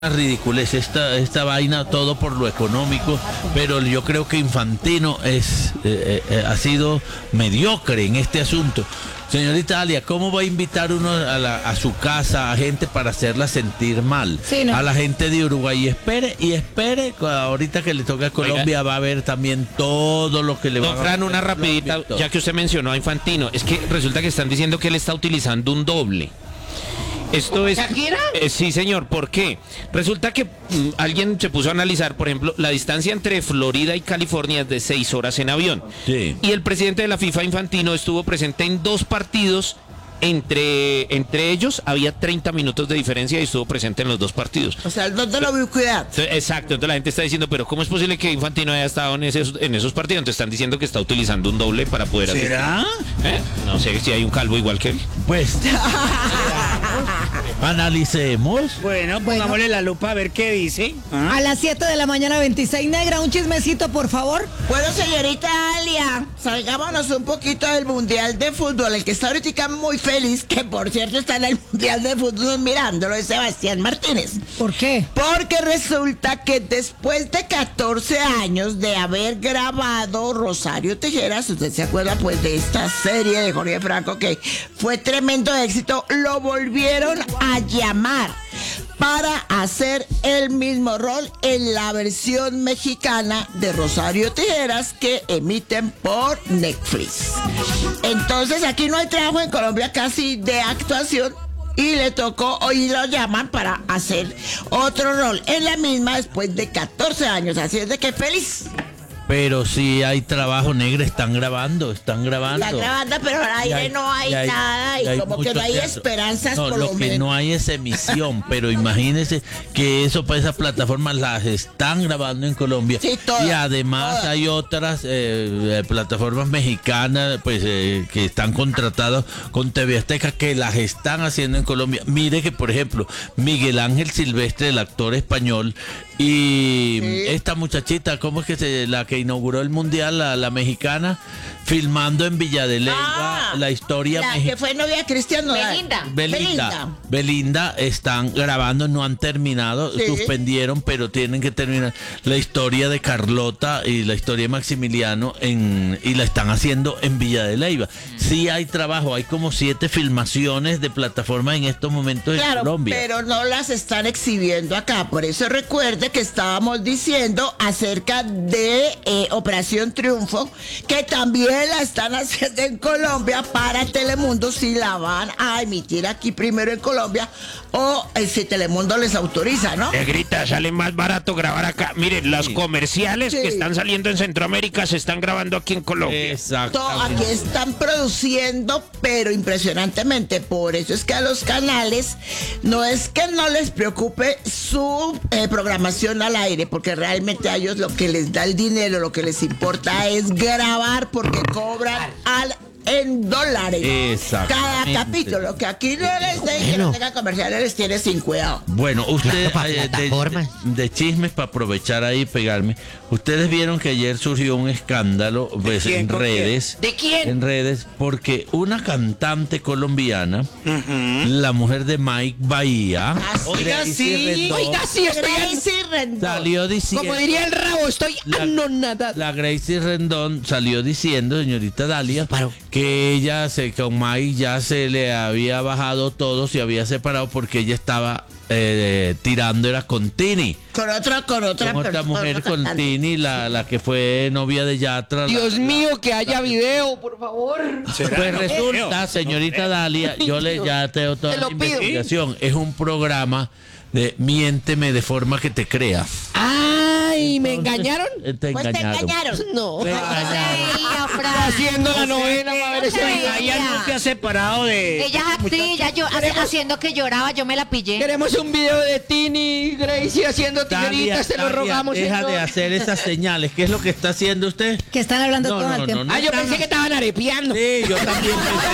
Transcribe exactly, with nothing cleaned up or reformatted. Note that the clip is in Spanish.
ridiculez, esta, esta vaina, todo por lo económico, pero yo creo que Infantino es eh, eh, ha sido mediocre en este asunto. Señorita Dalia, ¿cómo va a invitar uno a, la, a su casa a gente para hacerla sentir mal? Sí, ¿no? A la gente de Uruguay, y espere, y espere, ahorita que le toca a Colombia. Oiga, va a ver también todo lo que le va a... Don Fran, una rapidita, ya que usted mencionó a Infantino, es que resulta que están diciendo que él está utilizando un doble. Esto es... ¿Shakira? Eh, sí, señor. ¿Por qué? Resulta que mm, alguien se puso a analizar, por ejemplo, la distancia entre Florida y California es de seis horas en avión. Sí. Y el presidente de la FIFA, Infantino, estuvo presente en dos partidos. Entre, entre ellos había treinta minutos de diferencia y estuvo presente en los dos partidos. O sea, no te lo voy a cuidar. Exacto, entonces la gente está diciendo, pero ¿cómo es posible que Infantino haya estado en esos, en esos partidos? Entonces están diciendo que está utilizando un doble para poder hacer. ¿Será? ¿Eh? No sé si hay un calvo igual que él. Pues analicemos. Bueno, pongámosle la lupa a ver qué dice. ¿Ah? A las siete de la mañana, veintiséis, negra, un chismecito, por favor. Bueno, señorita Alia, salgámonos un poquito del Mundial de Fútbol. El que está ahorita muy feliz, que por cierto está en el Mundial de Fútbol mirándolo, es Sebastián Martínez. ¿Por qué? Porque resulta que después de catorce años de haber grabado Rosario Tijeras, usted se acuerda pues de esta serie de Jorge Franco que fue tremendo éxito, lo volvieron a llamar para hacer el mismo rol en la versión mexicana de Rosario Tijeras que emiten por Netflix. Entonces aquí no hay trabajo en Colombia casi de actuación y le tocó, hoy lo llaman para hacer otro rol en la misma después de catorce años, así es de que feliz. Pero si hay trabajo, negra, están grabando, están grabando. Está grabando, pero al aire no hay, hay nada y, y como que no hay teatro. esperanzas no, por lo lo que menos. no hay es emisión, pero imagínense que eso para esas plataformas las están grabando en Colombia. Sí, todas, y además todas. hay otras eh, plataformas mexicanas pues eh, que están contratadas con T V Azteca que las están haciendo en Colombia. Mire que por ejemplo Miguel Ángel Silvestre, el actor español, y sí. esta muchachita, ¿cómo es que se la que inauguró el mundial, la, la mexicana, filmando en Villa de Leyva ah, la historia la que fue novia de Cristian Nodal. Belinda. Belinda. Belinda. Belinda están grabando, no han terminado, sí. suspendieron, pero tienen que terminar la historia de Carlota y la historia de Maximiliano en, y la están haciendo en Villa de Leyva. Mm. Sí hay trabajo, hay como siete filmaciones de plataforma en estos momentos claro, en Colombia. Pero no las están exhibiendo acá, por eso recuerde que estábamos diciendo acerca de eh, Operación Triunfo, que también la están haciendo en Colombia para Telemundo, si la van a emitir aquí primero en Colombia o eh, si Telemundo les autoriza, ¿no? Negrita, sale más barato grabar acá. Miren, los sí. comerciales sí. que están saliendo en Centroamérica se están grabando aquí en Colombia. Exacto. Aquí están produciendo, pero impresionantemente. Por eso es que a los canales no es que no les preocupe su eh, programación al aire, porque realmente a ellos lo que les da el dinero, lo que les importa es grabar, porque cobran al en dólares cada capítulo, que aquí no les den bueno. que no tengan comerciales, les tiene sin cuidado. Bueno, ustedes eh, de, de chismes para aprovechar ahí y pegarme, ustedes vieron que ayer surgió un escándalo pues, en redes. ¿De quién? En redes, porque una cantante colombiana, uh-huh. la mujer de Mike Bahía, ah, oiga sí, Rendón, oiga sí, Gracie Rendón, salió diciendo, como diría el rabo, estoy anonadada. La Gracie Rendón salió diciendo, señorita Dalia, Paro. que ella se con Mike ya se le había bajado todo, se había separado porque ella estaba eh, tirando, era con Tini. Con otra, con otra, con otra mujer, otra con Tini, la, la que fue novia de Yatra. Dios la, mío, la, que haya la, video, por favor. Pues resulta, señorita Dalia, yo le ya tengo toda la investigación. Es un programa de miénteme de forma que te crea. Ay, ¿me engañaron? Te pues engañaron. te engañaron. No. Te engañaron. Está haciendo la novena para ver ese Ella video. no se ha separado de... Ella es actriz, ya yo, hace- haciendo que lloraba, yo me la pillé. Queremos un video de Tini Gracie haciendo tijeritas, te lo Dalia, rogamos, deja señor. de hacer esas señales. ¿é es lo que está haciendo usted? Que están hablando No, todo no, el no, tiempo. no, Ah, yo no, pensé no. que estaban arepeando. Sí, yo también pensé.